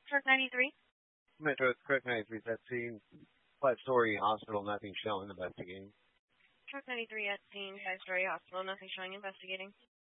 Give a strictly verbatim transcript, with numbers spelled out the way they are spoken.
Truck ninety-three. Metro, it's Kirk ninety-three, that scene. Five-story hospital, nothing showing, investigating. Truck ninety-three at scene, five-story hospital, nothing showing, investigating.